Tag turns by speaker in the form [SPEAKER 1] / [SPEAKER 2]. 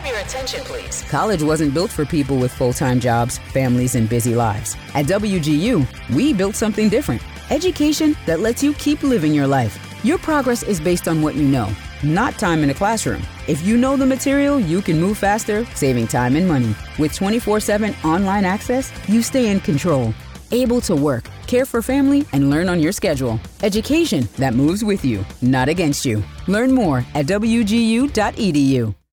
[SPEAKER 1] have your attention, please?
[SPEAKER 2] College wasn't built for people with full-time jobs, families, and busy lives. At WGU, we built something different. Education that lets you keep living your life. Your progress is based on what you know, not time in a classroom. If you know the material, you can move faster, saving time and money. With 24/7 online access, you stay in control, able to work, care for family, and learn on your schedule. Education that moves with you, not against you. Learn more at wgu.edu.